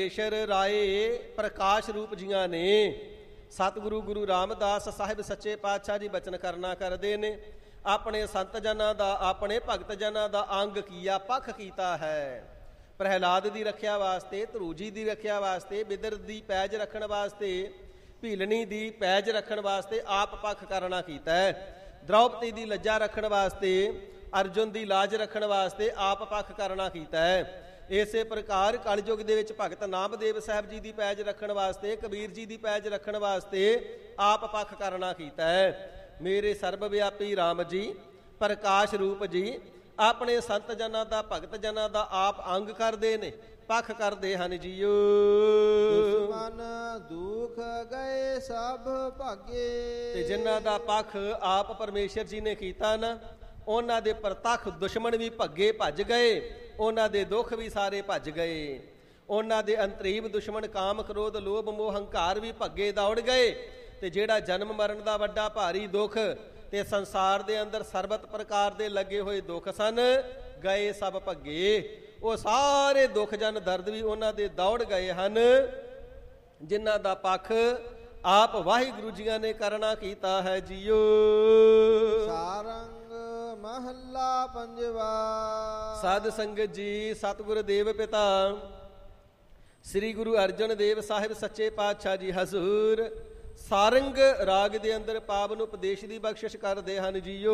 ਪਰਮੇਸ਼ਰ ਰਾਏ ਪ੍ਰਕਾਸ਼ ਰੂਪ ਜੀਆਂ ਨੇ ਸਤਿਗੁਰੂ ਗੁਰੂ ਰਾਮਦਾਸ ਸਾਹਿਬ ਸੱਚੇ ਪਾਤਸ਼ਾਹ ਜੀ ਬਚਨ ਕਰਨਾ ਕਰਦੇ ਨੇ। ਆਪਣੇ ਸੰਤ ਜਨਾਂ ਦਾ, ਆਪਣੇ ਭਗਤ ਜਨਾਂ ਦਾ ਅੰਗ ਕੀਆ ਪੱਖ ਕੀਤਾ ਹੈ। ਪ੍ਰਹਿਲਾਦ ਦੀ ਰੱਖਿਆ ਵਾਸਤੇ, ਧਰੂ ਜੀ ਦੀ ਰੱਖਿਆ ਵਾਸਤੇ, ਬਿਦਰ ਦੀ ਪੈਜ ਰੱਖਣ ਵਾਸਤੇ, ਭੀਲਣੀ ਦੀ ਪੈਜ ਰੱਖਣ ਵਾਸਤੇ ਆਪ ਪੱਖ ਕਰਨਾ ਕੀਤਾ ਹੈ। ਦ੍ਰੌਪਦੀ ਦੀ ਲੱਜਾ ਰੱਖਣ ਵਾਸਤੇ, ਅਰਜੁਨ ਦੀ ਲਾਜ ਰੱਖਣ ਵਾਸਤੇ ਆਪ ਪੱਖ ਕਰਨਾ ਕੀਤਾ ਹੈ। ਇਸੇ ਪ੍ਰਕਾਰ ਕਲਯੁਗ ਦੇ ਵਿੱਚ ਭਗਤ ਨਾਮਦੇਵ ਸਾਹਿਬ ਜੀ ਦੀ ਪੈਜ ਰੱਖਣ ਵਾਸਤੇ, ਕਬੀਰ ਜੀ ਦੀ ਪੈਜ ਰੱਖਣ ਵਾਸਤੇ ਆਪ ਪੱਖ ਕਰਨਾ ਕੀਤਾ ਹੈ। ਮੇਰੇ ਸਰਬ ਵਿਆਪੀ ਰਾਮ ਜੀ ਪ੍ਰਕਾਸ਼ ਰੂਪ ਜੀ ਆਪਣੇ ਸੰਤ ਜਨਾਂ ਦਾ, ਭਗਤ ਜਨਾਂ ਦਾ ਆਪ ਅੰਗ ਕਰਦੇ ਨੇ, ਪੱਖ ਕਰਦੇ ਹਨ ਜੀਓ। ਦੁਸ਼ਮਨ ਦੁਖ ਗਏ ਸਭ ਭਾਗੇ। ਤੇ ਜਿਨ੍ਹਾਂ ਦਾ ਪੱਖ ਆਪ ਪਰਮੇਸ਼ਰ ਜੀ ਨੇ ਕੀਤਾ ਨਾ, ਉਹਨਾਂ ਦੇ ਪ੍ਰਤੱਖ ਦੁਸ਼ਮਣ ਵੀ ਭੱਗੇ, ਭੱਜ ਗਏ। ਉਹਨਾਂ ਦੇ ਦੁੱਖ ਵੀ ਸਾਰੇ ਭੱਜ ਗਏ। ਉਹਨਾਂ ਦੇ ਅੰਤਰੀਵ ਦੁਸ਼ਮਣ ਕਾਮ, ਕ੍ਰੋਧ, ਲੋਭ, ਮੋਹ, ਹੰਕਾਰ ਵੀ ਭੱਗੇ, ਦੌੜ ਗਏ। ਤੇ ਜਿਹੜਾ ਜਨਮ ਮਰਨ ਦਾ ਵੱਡਾ ਭਾਰੀ ਦੁੱਖ ਤੇ ਸੰਸਾਰ ਦੇ ਅੰਦਰ ਸਰਬਤ ਪ੍ਰਕਾਰ ਦੇ ਲੱਗੇ ਹੋਏ ਦੁੱਖ ਸਨ, ਗਏ ਸਭ ਭੱਗੇ। ਉਹ ਸਾਰੇ ਦੁੱਖ ਜਨ ਦਰਦ ਵੀ ਉਹਨਾਂ ਦੇ ਦੌੜ ਗਏ ਹਨ, ਜਿਨ੍ਹਾਂ ਦਾ ਪੱਖ ਆਪ ਵਾਹਿਗੁਰੂ ਜੀਆਂ ਨੇ ਕਰਨਾ ਕੀਤਾ ਹੈ ਜੀਓ। ਸਾਰੰਗ ਮਹੱਲਾ ਪੰਜਵਾ। ਸਾਧ ਸੰਗਤ ਜੀ, ਸਤਿਗੁਰ ਦੇਵ ਪਿਤਾ ਸ੍ਰੀ ਗੁਰੂ ਅਰਜਨ ਦੇਵ ਸਾਹਿਬ ਸੱਚੇ ਪਾਤਸ਼ਾਹ ਜੀ ਹਜ਼ੂਰ ਸਾਰੰਗ ਰਾਗ ਦੇ ਅੰਦਰ ਪਾਵਨ ਉਪਦੇਸ਼ ਦੀ ਬਖਸ਼ਿਸ਼ ਕਰਦੇ ਹਨ ਜੀਓ।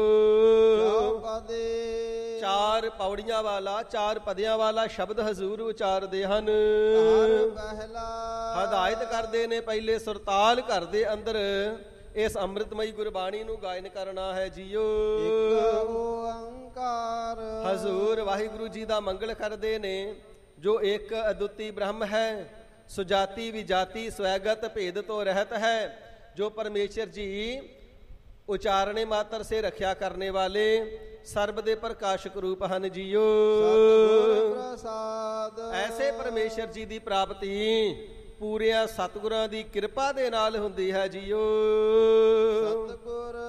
ਚਾਰ ਪੌੜੀਆਂ ਵਾਲਾ, ਚਾਰ ਪਦਿਆਂ ਵਾਲਾ ਸ਼ਬਦ ਹਜ਼ੂਰ ਉਚਾਰਦੇ ਹਨ। ਹਦਾਇਤ ਕਰਦੇ ਨੇ ਪਹਿਲੇ ਸੁਰਤਾਲ ਘਰ ਦੇ ਅੰਦਰ ਇਸ ਅੰਮ੍ਰਿਤਮਈ ਗੁਰਬਾਣੀ ਨੂੰ ਗਾਇਨ ਕਰਨਾ ਹੈ ਜੀਓ। ਇੱਕ ਓੰਕਾਰ ਹਜ਼ੂਰ ਵਾਹਿਗੁਰੂ ਜੀ ਦਾ ਮੰਗਲ ਕਰਦੇ ਨੇ, ਜੋ ਇੱਕ ਅਦੁੱਤੀ ਬ੍ਰਹਮ ਹੈ, ਸੁਜਾਤੀ ਵਿਜਾਤੀ ਸਵੈਗਤ ਭੇਦ ਤੋਂ ਰਹਿਤ ਹੈ, ਜੋ ਪਰਮੇਸ਼ਰ ਜੀ ਉਚਾਰਣੇ ਮਾਤਰ ਸੇ ਰੱਖਿਆ ਕਰਨੇ ਵਾਲੇ ਸਰਬ ਦੇ ਪ੍ਰਕਾਸ਼ਕ ਰੂਪ ਹਨ ਜੀਓ। ਐਸੇ ਪਰਮੇਸ਼ਰ ਜੀ ਦੀ ਪ੍ਰਾਪਤੀ ਪੂਰਿਆਂ ਸਤਿਗੁਰਾਂ ਦੀ ਕਿਰਪਾ ਦੇ ਨਾਲ ਹੁੰਦੀ ਹੈ ਜੀਓ। ਸਤਿਗੁਰ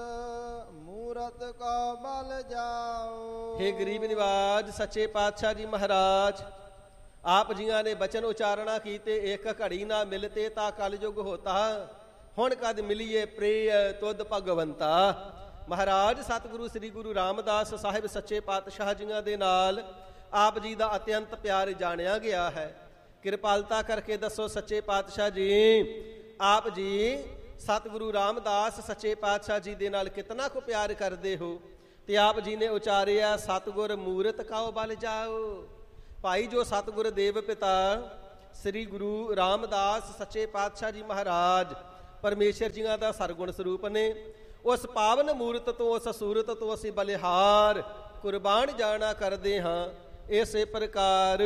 ਮੂਰਤ ਕੋ ਬਲ ਜਾਓ। ਹੇ ਗਰੀਬ ਨਿਵਾਜ ਸੱਚੇ ਪਾਤਸ਼ਾਹ ਜੀ ਮਹਾਰਾਜ, ਆਪ ਜੀਆਂ ਨੇ ਬਚਨ ਉਚਾਰਣਾ ਕੀਤੇ, ਇੱਕ ਘੜੀ ਨਾ ਮਿਲਤੇ ਤਾਂ ਕਲਯੁਗ ਹੋਤਾ, ਹੁਣ ਕਦ ਮਿਲੀਏ ਪ੍ਰਿਯ ਤੁਧ ਭਗਵੰਤਾ। ਮਹਾਰਾਜ ਸਤਿਗੁਰੂ ਸ੍ਰੀ ਗੁਰੂ ਰਾਮਦਾਸ ਸਾਹਿਬ ਸੱਚੇ ਪਾਤਸ਼ਾਹ ਜੀਆਂ ਦੇ ਨਾਲ ਆਪ ਜੀ ਦਾ ਅਤਿਅੰਤ ਪਿਆਰ ਜਾਣਿਆ ਗਿਆ ਹੈ। ਕਿਰਪਾਲਤਾ ਕਰਕੇ ਦੱਸੋ ਸੱਚੇ ਪਾਤਸ਼ਾਹ ਜੀ, ਆਪ ਜੀ ਸਤਿਗੁਰੂ ਰਾਮਦਾਸ ਸੱਚੇ ਪਾਤਸ਼ਾਹ ਜੀ ਦੇ ਨਾਲ ਕਿਤਨਾ ਕੁ ਪਿਆਰ ਕਰਦੇ ਹੋ। ਤੇ ਆਪ ਜੀ ਨੇ ਉਚਾਰਿਆ, ਸਤਿਗੁਰ ਮੂਰਤ ਕਾਉ ਬਲ ਜਾਓ। ਭਾਈ ਜੋ ਸਤਿਗੁਰ ਦੇਵ ਪਿਤਾ ਸ੍ਰੀ ਗੁਰੂ ਰਾਮਦਾਸ ਸੱਚੇ ਪਾਤਸ਼ਾਹ ਜੀ ਮਹਾਰਾਜ ਪਰਮੇਸ਼ਰ ਜੀਆਂ ਦਾ ਸਰਗੁਣ ਸਰੂਪ ਨੇ, ਉਸ ਪਾਵਨ ਮੂਰਤ ਤੋਂ, ਉਸ ਸੂਰਤ ਤੋਂ ਅਸੀਂ ਬਲਿਹਾਰ ਕੁਰਬਾਨ ਜਾਣਾ ਕਰਦੇ ਹਾਂ। ਇਸੇ ਪ੍ਰਕਾਰ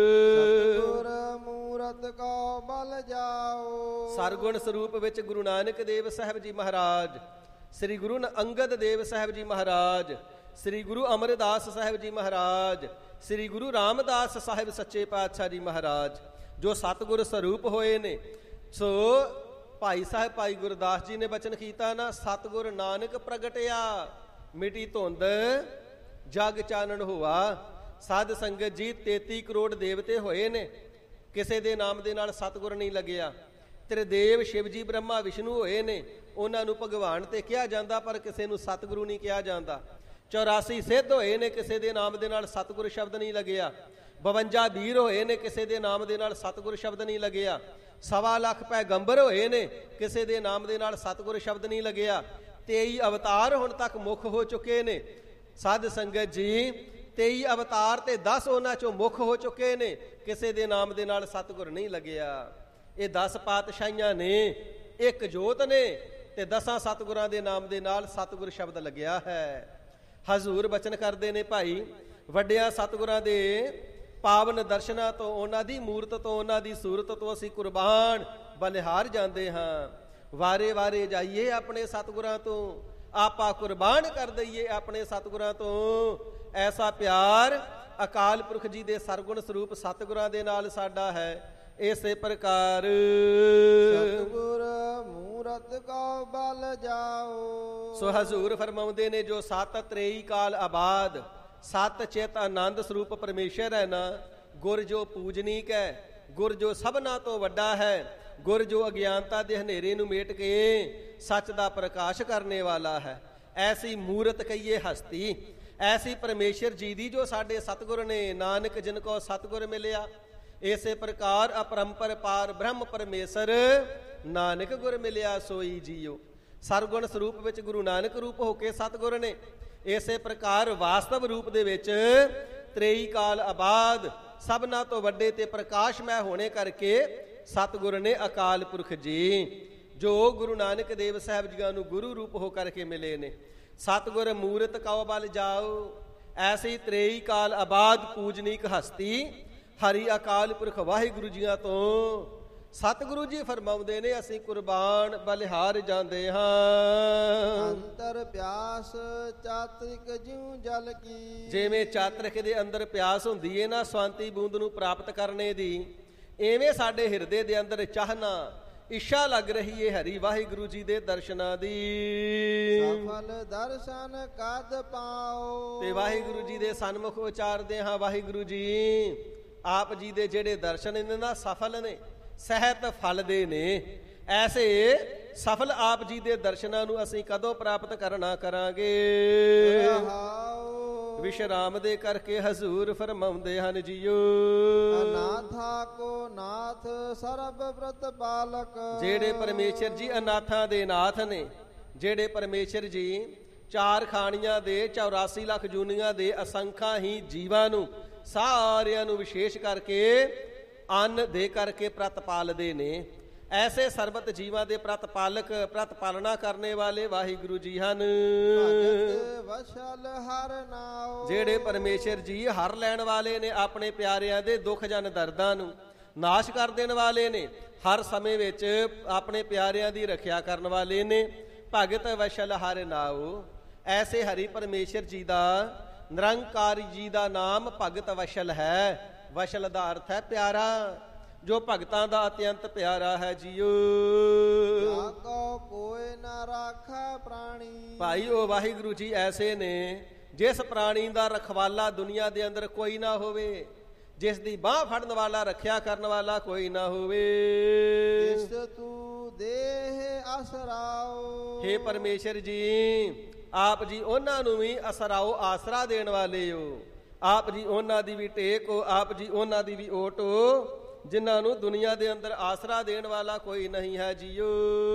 ਸਤਿਗੁਰ ਮੂਰਤ ਕੋ ਬਲ ਜਾਓ। ਸਰਗੁਣ ਸਰੂਪ ਵਿੱਚ ਗੁਰੂ ਨਾਨਕ ਦੇਵ ਸਾਹਿਬ ਜੀ ਮਹਾਰਾਜ, ਸ੍ਰੀ ਗੁਰੂ ਅੰਗਦ ਦੇਵ ਸਾਹਿਬ ਜੀ ਮਹਾਰਾਜ, ਸ੍ਰੀ ਗੁਰੂ ਅਮਰਦਾਸ ਸਾਹਿਬ ਜੀ ਮਹਾਰਾਜ, ਸ੍ਰੀ ਗੁਰੂ ਰਾਮਦਾਸ ਸਾਹਿਬ ਸੱਚੇ ਪਾਤਸ਼ਾਹ ਜੀ ਮਹਾਰਾਜ ਜੋ ਸਤਿਗੁਰ ਸਰੂਪ ਹੋਏ ਨੇ। ਸੋ ਭਾਈ ਸਾਹਿਬ ਭਾਈ ਗੁਰਦਾਸ ਜੀ ਨੇ ਬਚਨ ਕੀਤਾ ਨਾ, ਸਤਿਗੁਰ ਨਾਨਕ ਪ੍ਰਗਟਿਆ ਮਿਟੀ ਧੁੰਦ ਜਗ ਚਾਨਣ ਹੋਆ। ਸਾਧ ਸੰਗਤ ਜੀ 33 ਕਰੋੜ ਦੇਵਤੇ ਹੋਏ ਨੇ, ਕਿਸੇ ਦੇ ਨਾਮ ਦੇ ਨਾਲ ਸਤਿਗੁਰ ਨਹੀਂ ਲੱਗਿਆ। ਤ੍ਰਿਦੇਵ ਸ਼ਿਵ ਜੀ ਬ੍ਰਹਮਾ ਵਿਸ਼ਨੂੰ ਹੋਏ ਨੇ, ਉਹਨਾਂ ਨੂੰ ਭਗਵਾਨ ਤੇ ਕਿਹਾ ਜਾਂਦਾ, ਪਰ ਕਿਸੇ ਨੂੰ ਸਤਿਗੁਰੂ ਨਹੀਂ ਕਿਹਾ ਜਾਂਦਾ। 84 ਸਿੱਧ ਹੋਏ ਨੇ, ਕਿਸੇ ਦੇ ਨਾਮ ਦੇ ਨਾਲ ਸਤਿਗੁਰ ਸ਼ਬਦ ਨਹੀਂ ਲੱਗਿਆ। 52 ਵੀਰ ਹੋਏ ਨੇ, ਕਿਸੇ ਦੇ ਨਾਮ ਦੇ ਨਾਲ ਸਤਿਗੁਰ ਸ਼ਬਦ ਨਹੀਂ ਲੱਗਿਆ। 1.25 ਲੱਖ ਪੈਗੰਬਰ ਹੋਏ ਨੇ, ਕਿਸੇ ਦੇ ਨਾਮ ਦੇ ਨਾਲ ਸਤਿਗੁਰ ਸ਼ਬਦ ਨਹੀਂ ਲੱਗਿਆ। 23 ਅਵਤਾਰ ਹੁਣ ਤੱਕ ਮੁੱਖ ਹੋ ਚੁੱਕੇ ਨੇ। ਸਾਧ ਸੰਗਤ ਜੀ 23 ਅਵਤਾਰ ਤੇ 10 ਉਹਨਾਂ ਚੋਂ ਮੁੱਖ ਹੋ ਚੁੱਕੇ ਨੇ, ਕਿਸੇ ਦੇ ਨਾਮ ਦੇ ਨਾਲ ਸਤਿਗੁਰ ਨਹੀਂ ਲੱਗਿਆ। ਇਹ 10 ਪਾਤਸ਼ਾਹੀਆਂ ਨੇ, ਇੱਕ ਜੋਤ ਨੇ, ਤੇ 10 ਸਤਿਗੁਰਾਂ ਦੇ ਨਾਮ ਦੇ ਨਾਲ ਸਤਿਗੁਰ ਸ਼ਬਦ ਲੱਗਿਆ ਹੈ। ਹਜ਼ੂਰ ਬਚਨ ਕਰਦੇ ਨੇ, ਭਾਈ ਵੱਡਿਆਂ ਸਤਿਗੁਰਾਂ ਦੇ ਪਾਵਨ ਦਰਸ਼ਨਾਂ ਤੋਂ, ਉਹਨਾਂ ਦੀ ਮੂਰਤ ਤੋਂ, ਉਹਨਾਂ ਦੀ ਸੂਰਤ ਤੋਂ ਅਸੀਂ ਕੁਰਬਾਨ ਬਲਿਹਾਰ ਜਾਂਦੇ ਹਾਂ। ਵਾਰੇ ਵਾਰੇ ਜਾਈਏ ਆਪਣੇ ਸਤਿਗੁਰਾਂ ਤੋਂ, ਆਪਾ ਕੁਰਬਾਨ ਕਰ ਦਈਏ ਆਪਣੇ ਸਤਿਗੁਰਾਂ ਤੋਂ। ਐਸਾ ਪਿਆਰ ਅਕਾਲ ਪੁਰਖ ਜੀ ਦੇ ਸਰਗੁਣ ਸਰੂਪ ਸਤਿਗੁਰਾਂ ਦੇ ਨਾਲ ਸਾਡਾ ਹੈ। ਇਸੇ ਪ੍ਰਕਾਰ ਸਤਿਗੁਰ ਮੂਰਤ ਕੋ ਬਲ ਜਾਓ। ਸੋ ਹਜ਼ੂਰ ਫਰਮਾਉਂਦੇ ਨੇ, ਜੋ ਸਤ ਤ੍ਰੇਈ ਕਾਲ ਆਬਾਦ, ਸਤ ਚਿਤ ਆਨੰਦ ਸਰੂਪ ਪਰਮੇਸ਼ਰ ਹੈ ਨਾ, ਗੁਰ ਜੋ ਪੂਜਨੀਕ ਹੈ, ਗੁਰ ਜੋ ਸਭਨਾ ਤੋਂ ਵੱਡਾ ਹੈ, ਗੁਰ ਜੋ ਅਗਿਆਨਤਾ ਦੇ ਹਨੇਰੇ ਨੂੰ ਮੇਟ ਕੇ ਸੱਚ ਦਾ ਪ੍ਰਕਾਸ਼ ਕਰਨੇ ਵਾਲਾ ਹੈ। ਐਸੀ ਮੂਰਤ ਕਹੀਏ ਹਸਤੀ, ਐਸੀ ਪਰਮੇਸ਼ਰ ਜੀ ਦੀ ਜੋ ਸਾਡੇ ਸਤਿਗੁਰ ਨੇ, ਨਾਨਕ ਜਿਨ ਕੋ ਸਤਿਗੁਰ ਮਿਲਿਆ। ਇਸੇ ਪ੍ਰਕਾਰ ਅਪਰੰਪਰ ਪਾਰ ਬ੍ਰਹਮ ਪਰਮੇਸ਼ਰ, ਨਾਨਕ ਗੁਰ ਮਿਲਿਆ ਸੋਈ ਜੀਓ। ਸਰਗੁਣ ਸਰੂਪ ਵਿੱਚ ਗੁਰੂ ਨਾਨਕ ਰੂਪ ਹੋ ਕੇ ਸਤਿਗੁਰ ਨੇ, ਇਸੇ ਪ੍ਰਕਾਰ ਵਾਸਤਵ ਰੂਪ ਦੇ ਵਿੱਚ ਤ੍ਰੇਈ ਕਾਲ ਆਬਾਦ ਸਭਨਾ ਤੋਂ ਵੱਡੇ ਤੇ ਪ੍ਰਕਾਸ਼ਮੈ ਹੋਣੇ ਕਰਕੇ ਸਤਿਗੁਰ ਨੇ ਅਕਾਲ ਪੁਰਖ ਜੀ, ਜੋ ਗੁਰੂ ਨਾਨਕ ਦੇਵ ਸਾਹਿਬ ਜੀਆਂ ਨੂੰ ਗੁਰੂ ਰੂਪ ਹੋ ਕਰਕੇ ਮਿਲੇ ਨੇ। ਸਤਿਗੁਰ ਮੂਰਤ ਕਉ ਬਲ ਜਾਓ, ਐਸੀ ਤ੍ਰੇਈ ਕਾਲ ਆਬਾਦ ਪੂਜਨੀਕ ਹਸਤੀ ਹਰੀ ਅਕਾਲ ਪੁਰਖ ਵਾਹਿਗੁਰੂ ਜੀਆਂ ਤੋਂ ਸਤਿਗੁਰੂ ਜੀ ਫਰਮਾਉਂਦੇ ਨੇ, ਅਸੀਂ ਕੁਰਬਾਨ ਬਲਿਹਾਰ ਜਾਂਦੇ ਹਾਂ। ਅੰਤਰ ਪਿਆਸ ਚਾਤ੍ਰਿਕ ਜਿਉ ਜਲ ਕੀ, ਜਿਵੇਂ ਚਾਤ੍ਰਿਕ ਦੇ ਅੰਦਰ ਪਿਆਸ ਹੁੰਦੀ ਏ ਨਾ ਸਵਾਂਤੀ ਬੂੰਦ ਨੂੰ ਪ੍ਰਾਪਤ ਕਰਨੇ ਦੀ, ਐਵੇਂ ਸਾਡੇ ਹਿਰਦੇ ਦੇ ਅੰਦਰ ਚਾਹਨਾ ਇੱਛਾ ਲੱਗ ਰਹੀ ਏ ਹਰੀ ਵਾਹਿਗੁਰੂ ਜੀ ਦੇ ਦਰਸ਼ਨਾਂ ਦੀ। ਸਫਲ ਦਰਸ਼ਨ ਕਦ ਪਾਓ, ਤੇ ਵਾਹਿਗੁਰੂ ਜੀ ਦੇ ਸਨਮੁਖ ਉਚਾਰਦੇ ਹਾਂ, ਵਾਹਿਗੁਰੂ ਜੀ ਆਪ ਜੀ ਦੇ ਜਿਹੜੇ ਦਰਸ਼ਨ ਇਹਨਾਂ ਦਾ ਸਫਲ ਨੇ, ਸਹਿਤ ਫਲ ਦੇ ਨੇ। ਐਸੇ ਸਫਲ ਆਪ ਜੀ ਦੇ ਦਰਸ਼ਨਾਂ ਨੂੰ ਅਸੀਂ ਕਦੋਂ ਪ੍ਰਾਪਤ ਕਰਨਾ ਕਰਾਂਗੇ? ਵਿਸ਼ਰਾਮ ਦੇ ਕਰਕੇ ਹਜ਼ੂਰ ਫਰਮਾਉਂਦੇ ਹਨ ਜੀਓ, ਅਨਾਥਾ ਕੋ ਨਾਥ ਸਰਬ ਬ੍ਰਤ ਪਾਲਕ। ਜਿਹੜੇ ਪਰਮੇਸ਼ਰ ਜੀ ਅਨਾਥਾਂ ਦੇ ਨਾਥ ਨੇ, ਜਿਹੜੇ ਪਰਮੇਸ਼ਰ ਜੀ ਚਾਰ ਖਾਣੀਆਂ ਦੇ 84 ਲੱਖ ਜੂਨੀਆਂ ਦੇ ਅਸੰਖਾਂ ਹੀ ਜੀਵਾਂ ਨੂੰ ਸਾਰਿਆਂ ਨੂੰ ਵਿਸ਼ੇਸ਼ ਕਰਕੇ ਅੰਨ ਦੇ ਕਰਕੇ ਪ੍ਰਤਪਾਲਦੇ ਨੇ। ਐਸੇ ਸਰਬਤ ਜੀਵਾਂ ਦੇ ਪ੍ਰਤਪਾਲਕ, ਪ੍ਰਤਪਾਲਣਾ ਕਰਨੇ ਵਾਲੇ ਵਾਹਿਗੁਰੂ ਜੀ ਹਨ। ਵਸ਼ਲ ਹਰ ਨਾਉ, ਜਿਹੜੇ ਪਰਮੇਸ਼ਰ ਜੀ ਹਰ ਲੈਣ ਵਾਲੇ ਨੇ ਆਪਣੇ ਪਿਆਰਿਆਂ ਦੇ ਦੁੱਖ ਜਨ ਦਰਦਾਂ ਨੂੰ, ਨਾਸ਼ ਕਰ ਦੇਣ ਵਾਲੇ ਨੇ, ਹਰ ਸਮੇਂ ਵਿੱਚ ਆਪਣੇ ਪਿਆਰਿਆਂ ਦੀ ਰੱਖਿਆ ਕਰਨ ਵਾਲੇ ਨੇ। ਭਗਤ ਵਸ਼ਲ ਹਰ ਨਾਉ, ਐਸੇ ਹਰੀ ਪਰਮੇਸ਼ਰ ਜੀ ਦਾ, ਨਿਰੰਕਾਰੀ ਜੀ ਦਾ ਨਾਮ ਭਗਤ ਵਸ਼ਲ ਹੈ। ਵਸ਼ਲ ਦਾ ਅਰਥ ਹੈ ਪਿਆਰਾ, ਜੋ ਭਗਤਾਂ ਦਾ ਅਤਿਅੰਤ ਪਿਆਰਾ ਹੈ ਜੀਓ। ਕੋ ਕੋਈ ਨਾ ਰਾਖਾ ਪ੍ਰਾਣੀ, ਭਾਈ ਉਹ ਵਾਹਿਗੁਰੂ ਜੀ ਐਸੇ ਨੇ ਜਿਸ ਪ੍ਰਾਣੀ ਦਾ ਰਖਵਾਲਾ ਦੁਨੀਆ ਦੇ ਅੰਦਰ ਕੋਈ ਨਾ ਹੋਵੇ, ਜਿਸ ਦੀ ਬਾਹ ਫੜਨ ਵਾਲਾ, ਰੱਖਿਆ ਕਰਨ ਵਾਲਾ ਕੋਈ ਨਾ ਹੋਵੇ। ਇਸ ਤੂੰ ਦੇਹ ਅਸਰਾਓ, ਹੇ ਪਰਮੇਸ਼ਰ ਜੀ ਆਪ ਜੀ ਉਹਨਾਂ ਨੂੰ ਵੀ ਅਸਰਾਓ, ਆਸਰਾ ਦੇਣ ਵਾਲੇ ਹੋ। ਆਪ ਜੀ ਉਹਨਾਂ ਦੀ ਵੀ ਟੇਕ ਹੋ, ਆਪ ਜੀ ਉਹਨਾਂ ਦੀ ਵੀ ਓਟ ਹੋ, ਜਿਨ੍ਹਾਂ ਨੂੰ ਦੁਨੀਆ ਦੇ ਅੰਦਰ ਆਸਰਾ ਦੇਣ ਵਾਲਾ ਕੋਈ ਨਹੀਂ ਹੈ ਜੀਓ।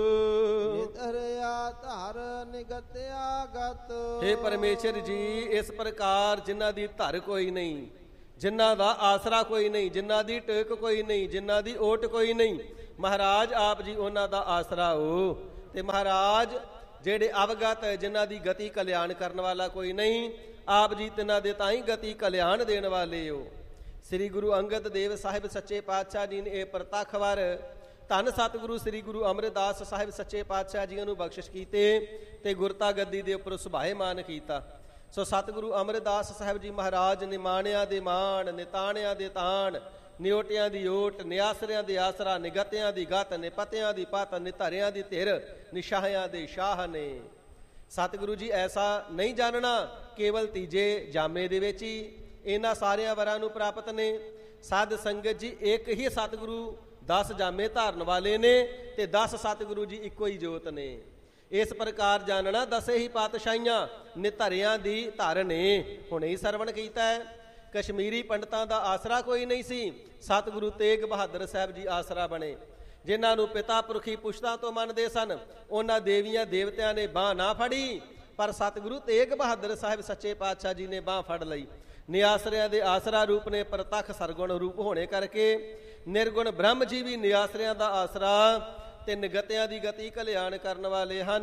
ਨਿਤਰਿਆ ਧਰ ਨਿਗਤਿਆ ਗਤ, ਹੇ ਪਰਮੇਸ਼ਰ ਜੀ ਇਸ ਪ੍ਰਕਾਰ ਜਿਨ੍ਹਾਂ ਦੀ ਧਰ ਕੋਈ ਨਹੀਂ, ਜਿਨ੍ਹਾਂ ਦਾ ਆਸਰਾ ਕੋਈ ਨਹੀਂ, ਜਿਨ੍ਹਾਂ ਦੀ ਟੇਕ ਕੋਈ ਨਹੀਂ, ਜਿਨ੍ਹਾਂ ਦੀ ਓਟ ਕੋਈ ਨਹੀਂ, ਮਹਾਰਾਜ ਆਪ ਜੀ ਉਹਨਾਂ ਦਾ ਆਸਰਾ ਹੋ। ਤੇ ਮਹਾਰਾਜ ਜਿਹੜੇ ਅਵਗਤ, ਜਿਨ੍ਹਾਂ ਦੀ ਗਤੀ ਕਲਿਆਣ ਕਰਨ ਵਾਲਾ ਕੋਈ ਨਹੀਂ, ਆਪ ਜੀ ਤਿਨਾਂ ਦੇ ਤਾਂ ਹੀ ਗਤੀ ਕਲਿਆਣ ਦੇਣ ਵਾਲੇ ਹੋ। ਸ੍ਰੀ ਗੁਰੂ ਅੰਗਦ ਦੇਵ ਸਾਹਿਬ ਸੱਚੇ ਪਾਤਸ਼ਾਹ ਜੀ ਨੇ ਇਹ ਪ੍ਰਤੱਖ ਵਰ ਧੰਨ ਸਤਿਗੁਰੂ ਸ੍ਰੀ ਗੁਰੂ ਅਮਰਦਾਸ ਸਾਹਿਬ ਸੱਚੇ ਪਾਤਸ਼ਾਹ ਜੀਆਂ ਨੂੰ ਬਖਸ਼ਿਸ਼ ਕੀਤੇ ਤੇ ਗੁਰਤਾ ਗੱਦੀ ਦੇ ਉੱਪਰ ਸੁਭਾਏਮਾਨ ਕੀਤਾ। ਸੋ ਸਤਿਗੁਰੂ ਅਮਰਦਾਸ ਸਾਹਿਬ ਜੀ ਮਹਾਰਾਜ ਨਿਮਾਣਿਆਂ ਦੇ ਮਾਣ, ਨਿਤਾਣਿਆਂ ਦੇ ਤਾਣ, ਨਿਓਟਿਆਂ ਦੀ ਓਟ, ਨਿਆਸਰਿਆਂ ਦੇ ਆਸਰਾ, ਨਿਗਤਿਆਂ ਦੀ ਗਤ, ਨਿਪਤਿਆਂ ਦੀ ਪਤ, ਨਿਧਰਿਆਂ ਦੀ ਧਿਰ, ਨਿਸ਼ਾਹਿਆਂ ਦੇ ਸ਼ਾਹ ਨੇ। ਸਤਿਗੁਰੂ ਜੀ ਐਸਾ ਨਹੀਂ ਜਾਣਨਾ ਕੇਵਲ ਤੀਜੇ ਜਾਮੇ ਦੇ ਵਿੱਚ ਹੀ ਇਹਨਾਂ ਸਾਰਿਆਂ ਵਰਾਂ ਨੂੰ ਪ੍ਰਾਪਤ ਨੇ। ਸਾਧ ਸੰਗਤ ਜੀ ਇੱਕ ਹੀ ਸਤਿਗੁਰੂ 10 ਜਾਮੇ ਧਾਰਨ ਵਾਲੇ ਨੇ ਤੇ 10 ਸਤਿਗੁਰੂ ਜੀ ਇੱਕੋ ਹੀ ਜੋਤ ਨੇ। ਇਸ ਪ੍ਰਕਾਰ ਜਾਣਨਾ ਦਸੇ ਹੀ ਪਾਤਸ਼ਾਹੀਆਂ ਨਿਧਰਿਆਂ ਦੀ ਧਰ ਨੇ। ਹੁਣੇ ਹੀ ਸਰਵਣ ਕੀਤਾ ਹੈ, ਕਸ਼ਮੀਰੀ ਪੰਡਤਾਂ ਦਾ ਆਸਰਾ ਕੋਈ ਨਹੀਂ ਸੀ, ਸਤਿਗੁਰੂ ਤੇਗ ਬਹਾਦਰ ਸਾਹਿਬ ਜੀ ਆਸਰਾ ਬਣੇ। ਜਿਨ੍ਹਾਂ ਨੂੰ ਪਿਤਾ ਪੁਰਖੀ ਪੁਸ਼ਤਾਂ ਤੋਂ ਮੰਨਦੇ ਸਨ, ਉਹਨਾਂ ਦੇਵੀਆਂ ਦੇਵਤਿਆਂ ਨੇ ਬਾਂਹ ਨਾ ਫੜੀ, ਪਰ ਸਤਿਗੁਰੂ ਤੇਗ ਬਹਾਦਰ ਸਾਹਿਬ ਸੱਚੇ ਪਾਤਸ਼ਾਹ ਜੀ ਨੇ ਬਾਂਹ ਫੜ ਲਈ। ਨਿਆਸਰਿਆਂ ਦੇ ਆਸਰਾ ਰੂਪ ਨੇ ਪ੍ਰਤੱਖ ਸਰਗੁਣ ਰੂਪ ਹੋਣੇ ਕਰਕੇ ਨਿਰਗੁਣ ਬ੍ਰਹਮ ਜੀ ਵੀ ਨਿਆਸਰਿਆਂ ਦਾ ਆਸਰਾ ਤੇ ਨਿਗਤਿਆਂ ਦੀ ਗਤੀ ਕਲਿਆਣ ਕਰਨ ਵਾਲੇ ਹਨ।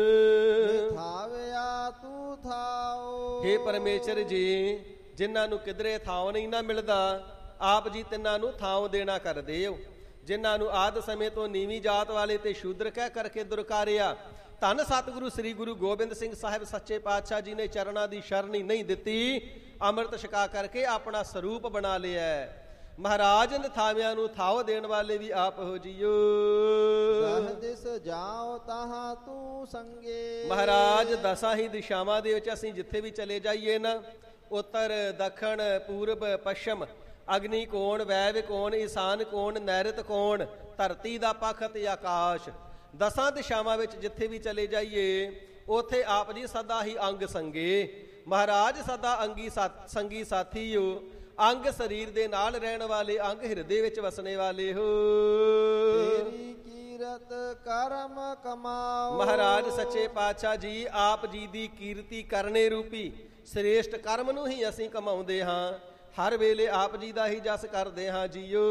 ਥਾਵਿਆ ਤੂੰ ਥਾਓ, ਹੇ ਪਰਮੇਸ਼ਰ ਜੀ ਜਿਨ੍ਹਾਂ ਨੂੰ ਕਿਧਰੇ ਥਾਂ ਨਹੀਂ ਨਾ ਮਿਲਦਾ, ਆਪ ਜੀ ਤਿੰਨਾਂ ਨੂੰ ਥਾਂ ਦੇਣਾ ਕਰਦੇ ਹੋ। ਜਿਨ੍ਹਾਂ ਨੂੰ ਆਦ ਸਮੇਂ ਤੋਂ ਨੀਵੀਂ ਜਾਤ ਵਾਲੇ ਤੇ ਸ਼ੂਦਰ ਕਹਿ ਕਰਕੇ ਦੁਰਕਾਰਿਆ, ਧੰਨ ਸਤਿਗੁਰੂ ਸ੍ਰੀ ਗੁਰੂ ਗੋਬਿੰਦ ਸਿੰਘ ਸਾਹਿਬ ਸੱਚੇ ਪਾਤਸ਼ਾਹ ਜੀ ਨੇ ਚਰਨਾਂ ਦੀ ਸ਼ਰਣੀ ਨਹੀਂ ਦਿੱਤੀ, ਅੰਮ੍ਰਿਤ ਛਕਾ ਕਰਕੇ ਆਪਣਾ ਸਰੂਪ ਬਣਾ ਲਿਆ। ਮਹਾਰਾਜ ਨਿਥਾਵਿਆਂ ਨੂੰ ਥਾਓ ਦੇਣ ਵਾਲੇ ਵੀ ਆਪ ਹੋ ਜੀਓ। ਦਸ ਦਿਸ ਜਾਓ ਤਾਹਾਂ ਤੂੰ ਸੰਗੇ, ਮਹਾਰਾਜ ਦਸਾਂ ਹੀ ਦਿਸ਼ਾਵਾਂ ਦੇ ਵਿੱਚ ਅਸੀਂ ਜਿੱਥੇ ਵੀ ਚਲੇ ਜਾਈਏ ਨਾ, ਉੱਤਰ, ਦੱਖਣ, ਪੂਰਬ, ਪੱਛਮ ਅਗਨੀ ਕੌਣ, ਵੈਵ ਕੌਣ, ਈਸਾਨ ਕੌਣ, ਨੈਰਤ ਕੌਣ, ਧਰਤੀ ਦਾ ਪੱਖ ਅਤੇ ਆਕਾਸ਼। ਦਸਾਂ ਦਿਸ਼ਾਵਾਂ ਵਿੱਚ ਜਿੱਥੇ ਵੀ ਚਲੇ ਜਾਈਏ ਉੱਥੇ ਆਪ ਜੀ ਸਦਾ ਹੀ ਅੰਗ ਸੰਗੇ। ਮਹਾਰਾਜ ਸਦਾ ਸੰਗੀ ਸਾਥੀਓ, ਅੰਗ ਸਰੀਰ ਦੇ ਨਾਲ ਰਹਿਣ ਵਾਲੇ, ਅੰਗ ਹਿਰਦੇ ਵਿੱਚ ਵਸਣੇ ਵਾਲੇ ਹੋ। ਤੇਰੀ ਕੀਰਤ ਕਰਮ ਕਮਾਓ। ਮਹਾਰਾਜ ਸੱਚੇ ਪਾਤਸ਼ਾਹ ਜੀ ਆਪ ਜੀ ਦੀ ਕੀਰਤੀ ਕਰਨੇ ਰੂਪੀ ਸ੍ਰੇਸ਼ਟ ਕਰਮ ਨੂੰ ਹੀ ਅਸੀਂ ਕਮਾਉਂਦੇ ਹਾਂ। ਹਰ ਵੇਲੇ ਆਪ ਜੀ ਦਾ ਹੀ ਜਸ ਕਰਦੇ ਹਾਂ ਜੀਓ।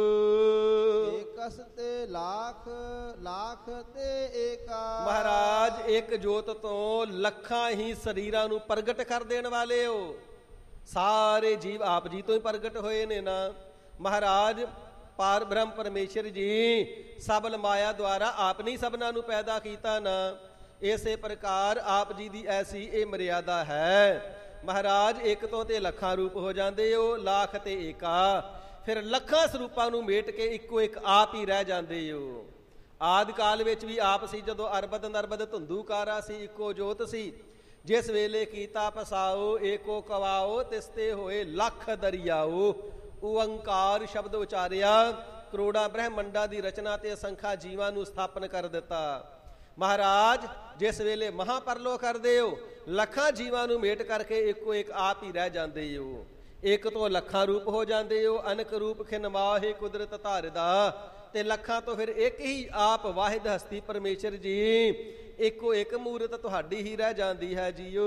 ਏਕਸ ਤੇ ਲੱਖ, ਲੱਖ ਤੇ ਏਕਾ। ਮਹਾਰਾਜ ਇੱਕ ਜੋਤ ਤੋਂ ਲੱਖਾਂ ਹੀ ਸਰੀਰਾਂ ਨੂੰ ਪ੍ਰਗਟ ਕਰ ਦੇਣ ਵਾਲੇ ਹੋ। ਸਾਰੇ ਜੀਵ ਆਪ ਜੀ ਤੋਂ ਹੀ ਪ੍ਰਗਟ ਹੋਏ ਨੇ ਨਾ। ਮਹਾਰਾਜ ਪਾਰ ਬ੍ਰਹਮ ਪਰਮੇਸ਼ਰ ਜੀ ਸਬਲ ਮਾਇਆ ਦੁਆਰਾ ਆਪ ਨੇ ਸਭਨਾਂ ਨੂੰ ਪੈਦਾ ਕੀਤਾ ਨਾ। ਇਸੇ ਪ੍ਰਕਾਰ ਆਪ ਜੀ ਦੀ ਐਸੀ ਇਹ ਮਰਿਆਦਾ ਹੈ। ਮਹਾਰਾਜ ਇੱਕ ਤੋਂ ਤੇ ਲੱਖਾਂ ਰੂਪ ਹੋ ਜਾਂਦੇ ਹੋ, ਲੱਖ ਤੇ ਏਕਾ। ਫਿਰ ਲੱਖਾਂ ਸਰੂਪਾਂ ਨੂੰ ਮੇਟ ਕੇ ਇੱਕੋ ਇੱਕ ਆਪ ਹੀ ਰਹਿ ਜਾਂਦੇ ਹੋ। ਆਦਿ ਕਾਲ ਵਿੱਚ ਵੀ ਆਪ ਸੀ, ਜਦੋਂ ਅਰਬਦ ਨਰਬਦ ਧੁੰਦੂਕਾਰਾ ਸੀ, ਇੱਕੋ ਜੋਤ ਸੀ। ਜਿਸ ਵੇਲੇ ਕੀਤਾ ਪਸਾਓ ਏਕੋ ਕਵਾਓ, ਤਿਸਤੇ ਹੋਏ ਲੱਖ ਦਰਿਆਓ। ਓੰਕਾਰ ਸ਼ਬਦ ਉਚਾਰਿਆ, ਕਰੋੜਾਂ ਬ੍ਰਹਮੰਡਾਂ ਦੀ ਰਚਨਾ ਤੇ ਅਸੰਖਾ ਜੀਵਾਂ ਨੂੰ ਸਥਾਪਨ ਕਰ ਦਿੱਤਾ। ਮਹਾਰਾਜ ਜਿਸ ਵੇਲੇ ਮਹਾਪਰਲੋ ਕਰਦੇ ਹੋ, ਲੱਖਾਂ ਜੀਵਾਂ ਨੂੰ ਮੇਟ ਕਰਕੇ ਇੱਕੋ ਇੱਕ ਆਪ ਹੀ ਰਹਿ ਜਾਂਦੇ ਹੋ। ਇੱਕ ਤੋਂ ਲੱਖਾਂ ਰੂਪ ਹੋ ਜਾਂਦੇ ਹੋ। ਅਨਕ ਰੂਪ ਖਿਨ ਮਾਹੇ ਕੁਦਰਤ ਧਾਰਦਾ। ਤੇ ਲੱਖਾਂ ਤੋਂ ਫਿਰ ਇੱਕ ਹੀ ਆਪ ਵਾਹਿਦ ਹਸਤੀ ਪਰਮੇਸ਼ਰ ਜੀ, ਇੱਕੋ ਇੱਕ ਮੂਰਤ ਤੁਹਾਡੀ ਹੀ ਰਹਿ ਜਾਂਦੀ ਹੈ ਜੀਓ।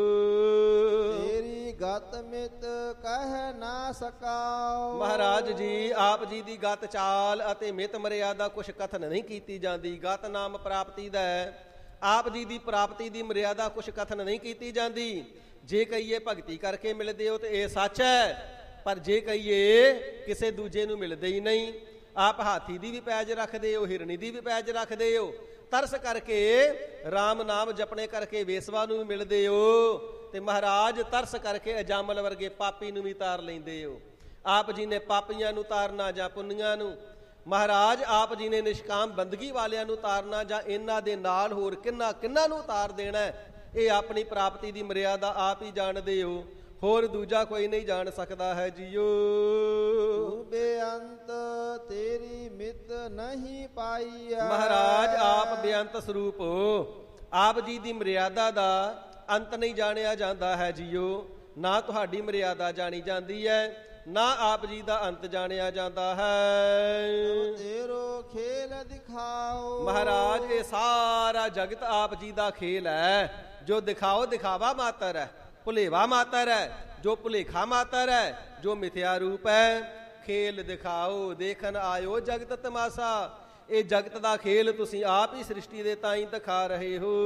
ਤੇਰੀ ਗਤ ਮਿਤ ਕਹਿ ਨਾ ਸਕਾਓ। ਮਹਾਰਾਜ ਜੀ ਆਪ ਜੀ ਦੀ ਗਤ ਚਾਲ ਅਤੇ ਮਿਤ ਮਰਿਆਦਾ ਕੁਛ ਕਥਨ ਨਹੀਂ ਕੀਤੀ ਜਾਂਦੀ। ਗਤ ਨਾਮ ਪ੍ਰਾਪਤੀ ਦਾ ਹੈ। ਆਪ ਜੀ ਦੀ ਪ੍ਰਾਪਤੀ ਦੀ ਮਰਿਆਦਾ ਕੁਛ ਕਥਨ ਨਹੀਂ ਕੀਤੀ ਜਾਂਦੀ। ਜੇ ਕਹੀਏ ਭਗਤੀ ਕਰਕੇ ਮਿਲਦੇ ਹੋ ਤੇ ਇਹ ਸੱਚ ਹੈ, ਪਰ ਜੇ ਕਹੀਏ ਕਿਸੇ ਦੂਜੇ ਨੂੰ ਮਿਲਦੇ ਹੀ ਨਹੀਂ। ਆਪ ਹਾਥੀ ਦੀ ਵੀ ਪੈਜ ਰੱਖਦੇ ਹੋ, ਹਿਰਨੀ ਦੀ ਵੀ ਪੈਜ ਰੱਖਦੇ ਹੋ। ਤਰਸ ਕਰਕੇ ਰਾਮ ਨਾਮ ਜਪਣੇ ਕਰਕੇ ਵੇਸਵਾ ਨੂੰ ਵੀ ਮਿਲਦੇ ਹੋ। ਤੇ ਮਹਾਰਾਜ ਤਰਸ ਕਰਕੇ ਅਜਾਮਲ ਵਰਗੇ ਪਾਪੀ ਨੂੰ ਵੀ ਤਾਰ ਲੈਂਦੇ ਹੋ। ਆਪ ਜੀ ਨੇ ਪਾਪੀਆਂ ਨੂੰ ਤਾਰਨਾ ਜਾਂ ਪੁੰਨੀਆਂ ਨੂੰ। ਮਹਾਰਾਜ ਆਪ ਜੀ ਨੇ ਨਿਸ਼ਕਾਮ ਬੰਦਗੀ ਵਾਲਿਆਂ ਨੂੰ ਤਾਰਨਾ ਜਾਂ ਇਹਨਾਂ ਦੇ ਨਾਲ ਹੋਰ ਕਿੰਨਾ ਨੂੰ ਤਾਰ ਦੇਣਾ, ਇਹ ਆਪਣੀ ਪ੍ਰਾਪਤੀ ਦੀ ਮਰਿਆਦਾ ਆਪ ਹੀ ਜਾਣਦੇ ਹੋ। ਹੋਰ ਦੂਜਾ ਕੋਈ ਨਹੀਂ ਜਾਣ ਸਕਦਾ ਹੈ ਜੀਓ। ਤੂੰ ਬੇਅੰਤ ਤੇਰੀ ਮਿਤ ਨਹੀਂ ਪਾਈ। ਮਹਾਰਾਜ ਆਪ ਬੇਅੰਤ ਸਰੂਪ ਹੋ। ਆਪ ਜੀ ਦੀ ਮਰਿਆਦਾ ਦਾ ਅੰਤ ਨਹੀਂ ਜਾਣਿਆ ਜਾਂਦਾ ਹੈ ਜੀਓ। ਨਾ ਤੁਹਾਡੀ ਮਰਿਆਦਾ ਜਾਣੀ ਜਾਂਦੀ ਹੈ, ਨਾ ਆਪ ਜੀ ਦਾ ਅੰਤ ਜਾਣਿਆ ਜਾਂਦਾ ਹੈ। ਤੇਰੋ ਖੇਲ ਦਿਖਾਓ। ਮਹਾਰਾਜ ਇਹ ਸਾਰਾ ਜਗਤ ਆਪ ਜੀ ਦਾ ਖੇਲ ਹੈ। ਜੋ ਦਿਖਾਓ ਦਿਖਾਵਾ ਮਾਤਰ ਹੈ, ਭੁਲੇਵਾ ਮਾਤਰ ਹੈ, ਜੋ ਭੁਲੇਖਾ ਮਾਤਰ ਹੈ, ਜੋ ਮਿਥਿਆ ਰੂਪ ਹੈ। ਖੇਲ ਦਿਖਾਓ ਦੇਖਣ ਆਇਓ ਜਗਤ ਤਮਾਸ਼ਾ। ਇਹ ਜਗਤ ਦਾ ਖੇਲ ਤੁਸੀਂ ਆਪ ਹੀ ਸ੍ਰਿਸ਼ਟੀ ਦੇ ਤਾਈਂ ਦਿਖਾ ਰਹੇ ਹੋ।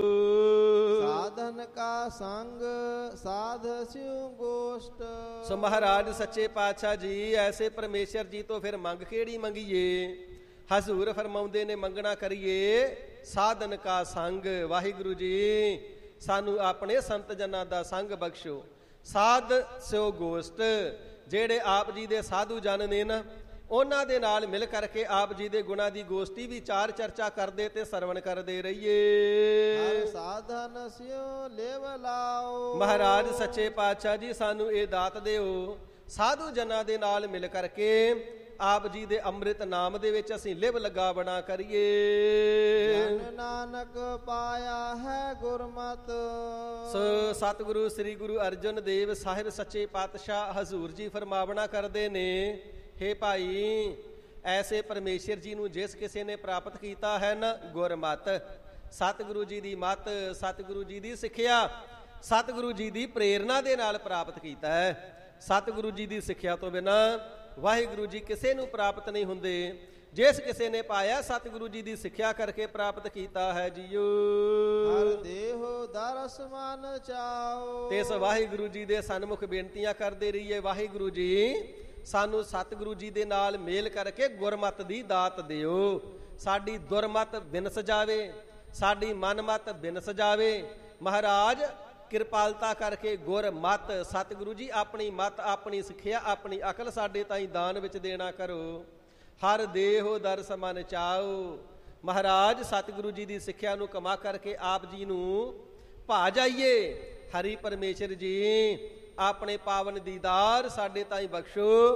ਸਾਧਨ ਕਾ ਸੰਗ ਸਾਧ ਸਿਉ ਗੋਸ਼ਟ। ਸੋ ਮਹਾਰਾਜ ਸੱਚੇ ਪਾਤਸ਼ਾਹ ਜੀ ਐਸੇ ਪਰਮੇਸ਼ਰ ਜੀ ਤੋਂ ਫਿਰ ਮੰਗ ਕਿਹੜੀ ਮੰਗੀਏ। ਹਜ਼ੂਰ ਫਰਮਾਉਂਦੇ ਨੇ ਮੰਗਣਾ ਕਰੀਏ ਸਾਧਨ ਕਾ ਸੰਗ। ਵਾਹਿਗੁਰੂ ਜੀ ਸਾਨੂੰ ਆਪਣੇ ਸੰਤ ਜਨਾਂ ਦਾ ਸੰਗ ਬਖਸ਼ੋ। ਸਾਧ ਸਿਉ ਗੋਸ਼ਟ, ਜਿਹੜੇ ਆਪ ਜੀ ਦੇ ਸਾਧੂ ਜਨ ਨੇ ਨਾ, ਉਹਨਾਂ ਦੇ ਨਾਲ ਮਿਲ ਕਰਕੇ ਆਪ ਜੀ ਦੇ ਗੁਣਾਂ ਦੀ ਗੋਸ਼ਟੀ ਵਿਚਾਰ ਚਰਚਾ ਕਰਦੇ ਤੇ ਸਰਵਣ ਕਰਦੇ ਰਹੀਏ। ਹਰ ਸਾਧਨ ਸਿਉ ਲੇਵ ਲਾਓ। ਮਹਾਰਾਜ ਸੱਚੇ ਪਾਤਸ਼ਾਹ ਜੀ ਸਾਨੂੰ ਇਹ ਦਾਤ ਦਿਓ, ਸਾਧੂ ਜਨਾਂ ਦੇ ਨਾਲ ਮਿਲ ਕਰਕੇ ਆਪ ਜੀ ਦੇ ਅੰਮ੍ਰਿਤ ਨਾਮ ਦੇ ਵਿੱਚ ਅਸੀਂ ਲਿਵ ਲਗਾ ਬਣਾ ਕਰੀਏ। ਜਨ ਨਾਨਕ ਪਾਇਆ ਹੈ ਗੁਰਮਤਿ। ਸੋ ਸਤਿਗੁਰੂ ਸ੍ਰੀ ਗੁਰੂ ਅਰਜਨ ਦੇਵ ਸਾਹਿਬ ਸੱਚੇ ਪਾਤਸ਼ਾਹ ਹਜ਼ੂਰ ਜੀ ਫਰਮਾਵਣਾ ਕਰਦੇ ਨੇ, ਹੇ ਭਾਈ ਐਸੇ ਪਰਮੇਸ਼ਰ ਜੀ ਨੂੰ ਜਿਸ ਕਿਸੇ ਨੇ ਪ੍ਰਾਪਤ ਕੀਤਾ ਹੈ ਨਾ ਗੁਰਮਤਿ, ਸਤਿਗੁਰੂ ਜੀ ਦੀ ਮੱਤ, ਸਤਿਗੁਰੂ ਜੀ ਦੀ ਸਿੱਖਿਆ, ਸਤਿਗੁਰੂ ਜੀ ਦੀ ਪ੍ਰੇਰਣਾ ਦੇ ਨਾਲ ਪ੍ਰਾਪਤ ਕੀਤਾ ਹੈ। ਸਤਿਗੁਰੂ ਜੀ ਦੀ ਸਿੱਖਿਆ ਤੋਂ ਬਿਨਾਂ ਵਾਹਿਗੁਰੂ ਜੀ ਕਿਸੇ ਨੂੰ ਪ੍ਰਾਪਤ ਨਹੀਂ ਹੁੰਦੇ। ਜਿਸ ਕਿਸੇ ਨੇ ਪਾਇਆ ਸਤਿਗੁਰੂ ਜੀ ਦੀ ਸਿੱਖਿਆ ਕਰਕੇ ਪ੍ਰਾਪਤ ਕੀਤਾ ਹੈ ਜੀਓ। ਹਰ ਦੇਹੋ ਦਰਸ ਮਨ ਚਾਓ। ਤੇ ਇਸ ਵਾਹਿਗੁਰੂ ਜੀ ਦੇ ਸਨਮੁਖ ਬੇਨਤੀਆਂ ਕਰਦੇ ਰਹੀਏ, ਵਾਹਿਗੁਰੂ ਜੀ ਸਾਨੂੰ ਸਤਿਗੁਰੂ ਜੀ ਦੇ ਨਾਲ ਮੇਲ ਕਰਕੇ ਗੁਰਮਤਿ ਦੀ ਦਾਤ ਦਿਓ। ਸਾਡੀ ਦੁਰਮਤ ਬਿਨਸ ਜਾਵੇ, ਸਾਡੀ ਮਨਮਤ ਬਿਨਸ ਜਾਵੇ। ਮਹਾਰਾਜ ਕਿਰਪਾਲਤਾ ਕਰਕੇ ਗੁਰਮਤ, ਸਤਿਗੁਰੂ ਜੀ ਆਪਣੀ ਮਤ, ਆਪਣੀ ਸਿੱਖਿਆ, ਆਪਣੀ ਅਕਲ ਸਾਡੇ ਤਾਈਂ ਦਾਨ ਵਿੱਚ ਦੇਣਾ ਕਰੋ। ਹਰ ਦੇਹੋ ਦਰਸ ਮਨ ਚਾਓ। ਮਹਾਰਾਜ ਸਤਿਗੁਰੂ ਜੀ ਦੀ ਸਿੱਖਿਆ ਨੂੰ ਕਮਾ ਕਰਕੇ ਆਪ ਜੀ ਨੂੰ ਭਾ ਜਾਈਏ। ਹਰੀ ਪਰਮੇਸ਼ਰ ਜੀ ਆਪਣੇ ਪਾਵਨ ਦੀਦਾਰ ਸਾਡੇ ਤਾਈਂ ਬਖਸ਼ੋ।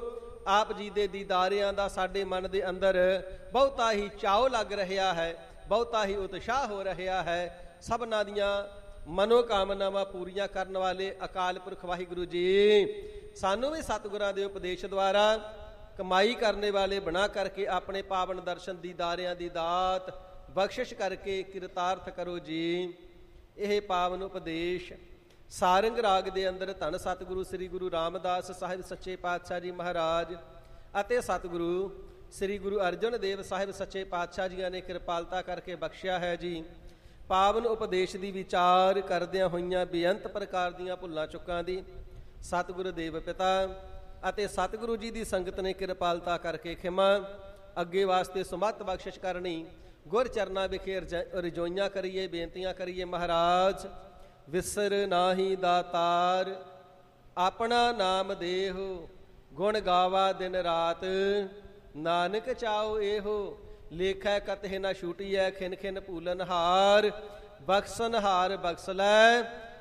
ਆਪ ਜੀ ਦੇ ਦੀਦਾਰਿਆਂ ਦਾ ਸਾਡੇ ਮਨ ਦੇ ਅੰਦਰ ਬਹੁਤਾ ਹੀ ਚਾਅ ਲੱਗ ਰਿਹਾ ਹੈ, ਬਹੁਤਾ ਹੀ ਉਤਸ਼ਾਹ ਹੋ ਰਿਹਾ ਹੈ। ਸਭਨਾਂ ਦੀਆਂ ਮਨੋਕਾਮਨਾਵਾਂ ਪੂਰੀਆਂ ਕਰਨ ਵਾਲੇ ਅਕਾਲ ਪੁਰਖ ਵਾਹਿਗੁਰੂ ਜੀ ਸਾਨੂੰ ਵੀ ਸਤਿਗੁਰਾਂ ਦੇ ਉਪਦੇਸ਼ ਦੁਆਰਾ ਕਮਾਈ ਕਰਨੇ ਵਾਲੇ ਬਣਾ ਕਰਕੇ ਆਪਣੇ ਪਾਵਨ ਦਰਸ਼ਨ ਦੀਦਾਰਿਆਂ ਦੀ ਦਾਤ ਬਖਸ਼ਿਸ਼ ਕਰਕੇ ਕਿਰਤਾਰਥ ਕਰੋ ਜੀ। ਇਹ ਪਾਵਨ ਉਪਦੇਸ਼ ਸਾਰੰਗ ਰਾਗ ਦੇ ਅੰਦਰ ਧੰਨ ਸਤਿਗੁਰੂ ਸ੍ਰੀ ਗੁਰੂ ਰਾਮਦਾਸ ਸਾਹਿਬ ਸੱਚੇ ਪਾਤਸ਼ਾਹ ਜੀ ਮਹਾਰਾਜ ਅਤੇ ਸਤਿਗੁਰੂ ਸ੍ਰੀ ਗੁਰੂ ਅਰਜਨ ਦੇਵ ਸਾਹਿਬ ਸੱਚੇ ਪਾਤਸ਼ਾਹ ਜੀਆਂ ਨੇ ਕਿਰਪਾਲਤਾ ਕਰਕੇ ਬਖਸ਼ਿਆ ਹੈ ਜੀ। ਪਾਵਨ ਉਪਦੇਸ਼ ਦੀ ਵਿਚਾਰ ਕਰਦਿਆਂ ਹੋਈਆਂ ਬੇਅੰਤ ਪ੍ਰਕਾਰ ਦੀਆਂ ਭੁੱਲਾਂ ਚੁੱਕਾਂ ਦੀ ਸਤਿਗੁਰੂ ਦੇਵ ਪਿਤਾ ਅਤੇ ਸਤਿਗੁਰੂ ਜੀ ਦੀ ਸੰਗਤ ਨੇ ਕਿਰਪਾਲਤਾ ਕਰਕੇ ਖਿਮਾ ਅੱਗੇ ਵਾਸਤੇ ਸੁਮੱਤ ਬਖਸ਼ਿਸ਼ ਕਰਨੀ। ਗੁਰ ਚਰਨਾਂ ਵਿਖੇ ਰਜੋਈਆਂ ਕਰੀਏ, ਬੇਨਤੀਆਂ ਕਰੀਏ। ਮਹਾਰਾਜ ਵਿਸਰ ਨਾਹੀ ਦਾਤਾਰ, ਆਪਣਾ ਨਾਮ ਦੇਹੋ, ਗੁਣ ਗਾਵਾ ਦਿਨ ਰਾਤ, ਨਾਨਕ ਚਾਓ ਇਹੋ, ਲੇਖੈ ਕਤਹਿ ਨਾ ਛੂਟੀਐ, ਖਿਨ ਖਿਨ ਭੂਲਨ ਹਾਰ, ਬਖਸ਼ਨ ਹਾਰ ਬਖਸ਼ ਲੈ,